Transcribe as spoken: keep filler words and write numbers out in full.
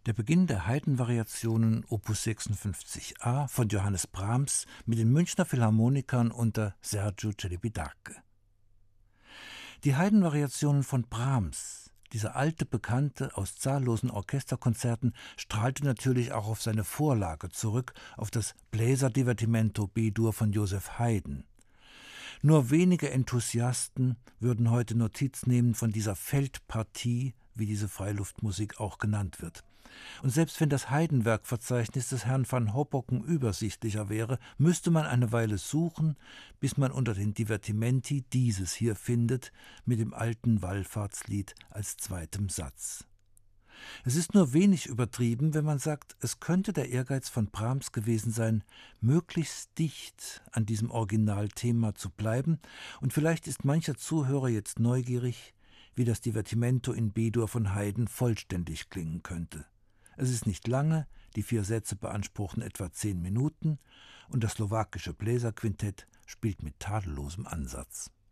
Der Beginn der Haydn-Variationen Opus sechsundfünfzig a von Johannes Brahms mit den Münchner Philharmonikern unter Sergiu Celibidache. Die Haydn-Variationen von Brahms, dieser alte Bekannte aus zahllosen Orchesterkonzerten, strahlte natürlich auch auf seine Vorlage zurück, auf das Bläserdivertimento B-Dur von Joseph Haydn. Nur wenige Enthusiasten würden heute Notiz nehmen von dieser Feldpartie, wie diese Freiluftmusik auch genannt wird. Und selbst wenn das Haydn-Werkverzeichnis des Herrn van Hoppocken übersichtlicher wäre, müsste man eine Weile suchen, bis man unter den Divertimenti dieses hier findet, mit dem alten Wallfahrtslied als zweitem Satz. Es ist nur wenig übertrieben, wenn man sagt, es könnte der Ehrgeiz von Brahms gewesen sein, möglichst dicht an diesem Originalthema zu bleiben, und vielleicht ist mancher Zuhörer jetzt neugierig, wie das Divertimento in B-Dur von Haydn vollständig klingen könnte. Es ist nicht lange, die vier Sätze beanspruchen etwa zehn Minuten und das slowakische Bläserquintett spielt mit tadellosem Ansatz.